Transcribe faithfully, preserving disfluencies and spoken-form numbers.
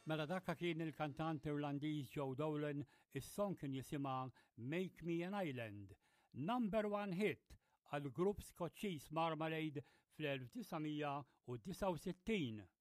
Mela dakka kien il-kantant Irlandiż Joe Dolan, is-song kien jisimha Make Me an Island, number one hit għal grupp Skoċċiż Marmalade fl-elf tisgħumija u disa' u sittin.